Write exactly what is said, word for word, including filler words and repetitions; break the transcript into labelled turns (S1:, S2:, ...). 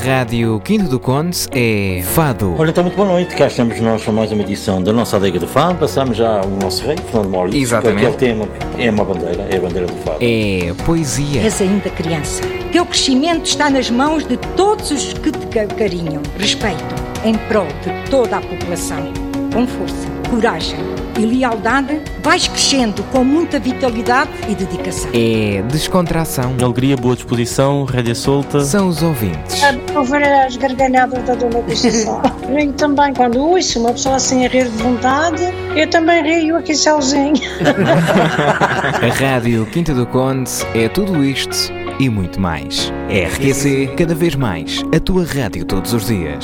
S1: Rádio Quinta do Conde é Fado.
S2: Olha, então muito boa noite, cá estamos nós para mais uma edição da nossa Adega do Fado. Passamos já o nosso rei, Fernando Maurício.
S1: Exatamente.
S2: Aquele tema é uma bandeira, é a bandeira do Fado.
S1: É poesia.
S3: És ainda criança. Teu crescimento está nas mãos de todos os que te carinham, respeitam, em prol de toda a população. Com força, coragem e lealdade, vais crescendo com muita vitalidade e dedicação.
S1: É descontração.
S4: Alegria, boa disposição, rédea solta.
S1: São os ouvintes.
S5: A ouvir as gargalhadas da dona Conceição. Rio também, quando ouço uma pessoa assim a rir de vontade, eu também rio aqui sozinho.
S1: A Rádio Quinta do Conde é tudo isto e muito mais. R Q C, cada vez mais, a tua rádio todos os dias.